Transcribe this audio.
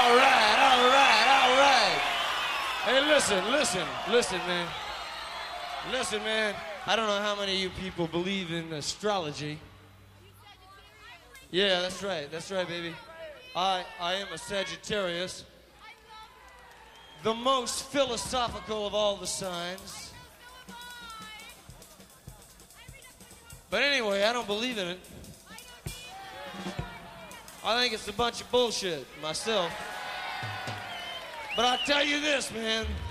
All right, all right, all right. Hey, listen, man. Listen, man. I don't know how many of you people believe in astrology. Yeah, that's right, baby. I am a Sagittarius. The most philosophical of all the signs. But anyway, I don't believe in it. I think it's a bunch of bullshit myself. But I'll tell you this, man.